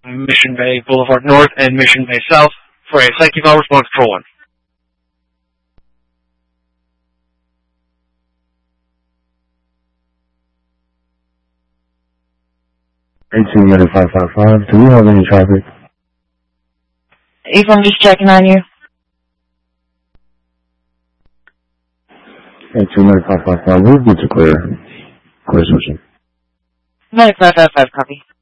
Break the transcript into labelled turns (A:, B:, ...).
A: Mission Bay Boulevard North and Mission Bay South for a psych eval response control 1.
B: 18-555. Do we have any traffic?
C: If I'm just checking on you.
B: 18-555. We're good to clear. Clear switching.
C: Medic 555, copy.